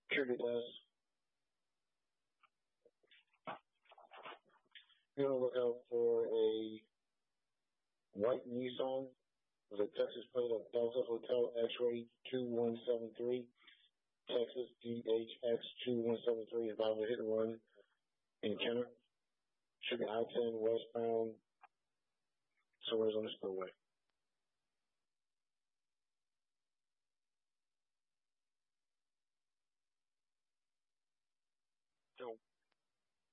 Sure it does. Be on the lookout for a white Nissan with a Texas plate of Delta Hotel X-Ray 2173, Texas DHX 2173, about to hit and run in Kenner. Should be I-10 westbound, somewhere on the spillway.